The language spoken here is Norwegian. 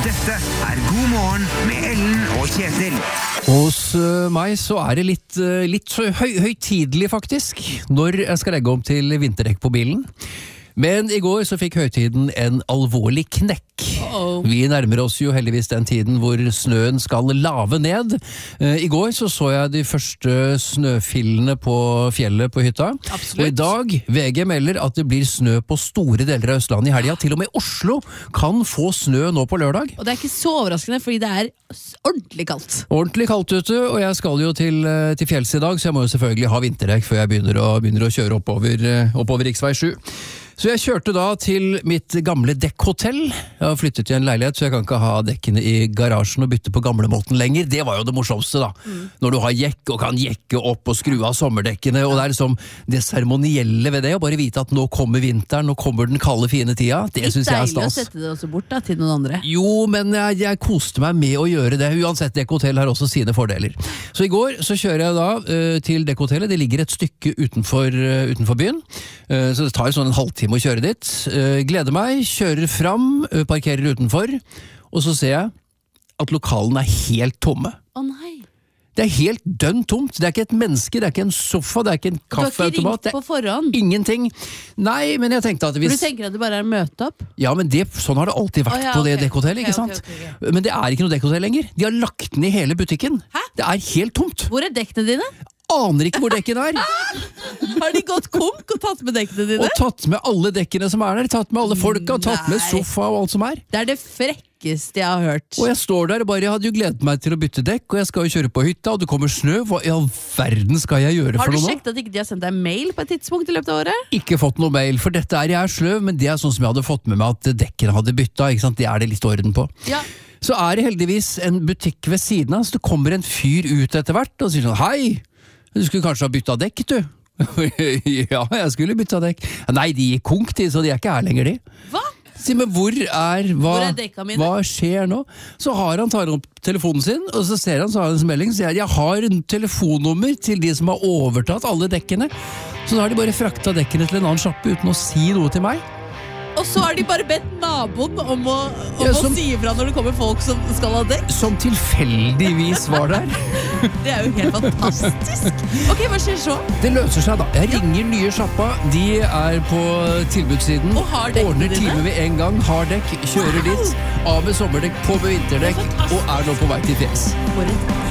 Dette God morgen med Ellen og Kjetil. Hos meg så det litt høytidelig faktisk, når jeg skal legge om til vinterdekk på bilen. Men i går så fikk høytiden en alvorlig knekk. Vi nærmer oss jo heldigvis den tiden hvor snøen skal lave ned. I går så jeg de første snøfillene på fjellet på hytta. Absolutt. Og i dag, VG melder at det blir snø på store deler av Østlandet i helga. Til og med Oslo kan få snø nå på lørdag. Og det ikke så overraskende, fordi det ordentlig kaldt. Ordentlig kaldt ute, og jeg skal jo til fjells i dag, så jeg må jo selvfølgelig ha vinterdekk før jeg begynner å kjøre oppover riksvei 7. Så jeg kjørte da til mitt gamle dekkhotell. Jeg har flyttet til en leilighet, så jeg kan ikke ha dekkene i garasjen og bytte på gamlemåten lenger. Det var jo det morsomste da. Når du har jekk og kan jekke opp og skru av sommerdekkene, og det liksom det seremonielle ved det, å bare vite at nå kommer vinteren, nå kommer den kalde fine tida. Det synes jeg Litt deilig stas. å sette det også bort da, til noen andre. Jo, men jeg koste meg med å gjøre det. Uansett, dekkhotell har også sine fordeler. Så i går så kjører jeg da til dekkhotellet. Det ligger et stykke utenfor byen, så det tar sånn en halvtime å kjøre dit. Gleder meg, kjører fram, parkerer utenfor, og så ser jeg at lokalene helt tomme. Å nei. Det helt dønn tomt. Det ikke et menneske, det ikke en sofa, det ikke en kaffeautomat. Du har ikke ringt på forhånd? Ingenting. Nei, men jeg tenkte at hvis... For du tenker at det bare møte opp? Ja, men sånn har det alltid vært på det dekkhotellet, ikke sant? Okay. Men det ikke noe dekkhotell lenger. De har lagt ned hele butikken. Hæ? Det helt tomt. Hvor dekkene dine? Aner ikke hvor dekkene Har de gått konk og tatt med dekkene dine? Og tatt med alle dekkene som der. Tatt med alle folka, tatt med sofa og alt som Det det frekkeste jeg har hørt. Og jeg står der og bare, jeg hadde jo gledet meg til å bytte dekk, og jeg skal jo kjøre på hytta, og det kommer snø. Hva i all verden skal jeg gjøre for noe nå? Har du sjekket at ikke de har sendt deg mail på et tidspunkt i løpet av året? Ikke fått noe mail, for dette jeg sløv, men det sånn som jeg hadde fått med meg at dekkene hadde bytta, ikke sant? Det det litt orden på. Ja. Så det heldigvis en butikk ved siden av, så det kommer en fyr ut etter hvert, og sier sånn, hei, du skulle kanskje ha bytta dekk, du? Ja, jeg skulle bytta dekk. Nei, de gikk konk til, så de ikke her lenger, de. Hva? Si, men hvor dekka mine? Hva skjer nå? Så tar han opp telefonen sin, og så ser han, så har han en melding, så jeg har en telefonnummer til de som har overtatt alle dekkene. Så da har de bare frakta dekkene til en annen sjappe uten å si noe til meg. Og så har de bare bedt naboen om å si ifra når det kommer folk som skal ha dekk. Som tilfeldigvis var der. Det jo helt fantastisk. Ok, hva skjer så? Det løser seg da. Jeg ringer nye sjappa, de på tilbudssiden. Og har dekkene ordner dine? time med en gang, har dekk, kjører dit, av med sommerdekk, på med vinterdekk, og nå på vei til fjells. For en